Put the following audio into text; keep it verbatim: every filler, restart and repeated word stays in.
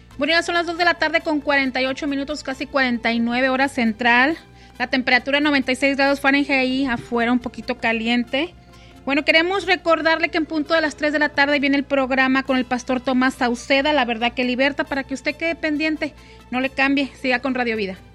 Bueno, ya son las dos de la tarde con cuarenta y ocho minutos, casi cuarenta y nueve horas central. La temperatura noventa y seis grados Fahrenheit ahí afuera, un poquito caliente. Bueno, queremos recordarle que en punto de las tres de la tarde viene el programa con el pastor Tomás Sauceda, La Verdad que Liberta, para que usted quede pendiente, no le cambie, siga con Radio Vida.